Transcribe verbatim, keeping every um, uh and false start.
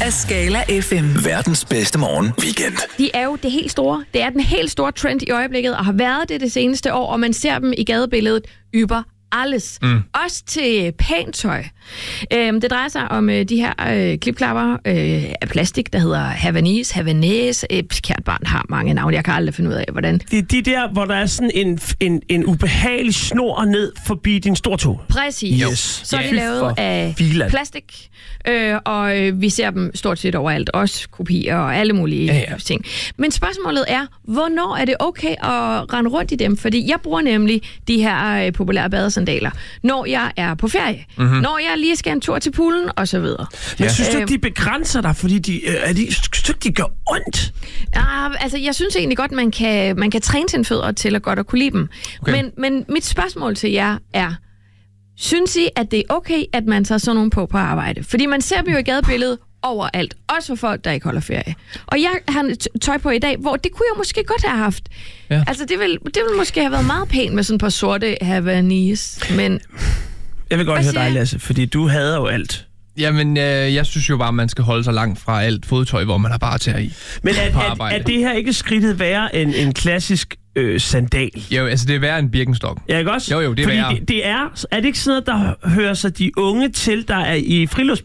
af Skala F M. Verdens bedste morgen weekend. De er jo det helt store. Det er den helt store trend i øjeblikket, og har været det det seneste år, og man ser dem i gadebilledet yber alles. Mm. Også til pænt tøj. Øhm, det drejer sig om øh, de her øh, klipklapper øh, af plastik, der hedder Havanese, Havanese. Øh, kært barn har mange navne, jeg kan aldrig finde ud af, hvordan. Det er de der, hvor der er sådan en, en, en ubehagelig snor ned forbi din stortå. Præcis. Yes. Så er de Yeah. lavet af filan. plastik, øh, og øh, vi ser dem stort set overalt. Også kopier og alle mulige ja, ja. ting. Men spørgsmålet er, hvornår er det okay at rende rundt i dem? Fordi jeg bruger nemlig de her øh, populære badesandaler, når jeg er på ferie. Mm-hmm. Når jeg lige skal en tur til poolen, og så videre. Men Ja. synes du, Øh, at de begrænser dig, fordi de, øh, er de, synes du, de gør ondt? Ah, altså, jeg synes egentlig godt, man kan, man kan træne sine fødder til at godt at kunne lide dem. Okay. Men, men mit spørgsmål til jer er, synes I, at det er okay, at man tager sådan nogen på på arbejde? Fordi man ser dem jo i gadebilledet overalt. Også for folk, der ikke holder ferie. Og jeg har tøj på i dag, hvor det kunne jeg måske godt have haft. Ja. Altså, det ville, det ville måske have været meget pænt med sådan et par sorte Havanese, men... Jeg vil godt Hvad høre siger dig, jeg? Lasse, fordi du hader jo alt. Jamen, øh, jeg synes jo bare, man skal holde sig langt fra alt fodtøj, hvor man har bare tæer i. Men er, på er, arbejde. er det her ikke skridtet værre end en klassisk øh, sandal? Jo, altså det er værre end Birkenstock. Ja, ikke også? Jo, jo, det er Fordi værre. det, det er, er det ikke sådan noget, der hører sig de unge til, der er i frilufts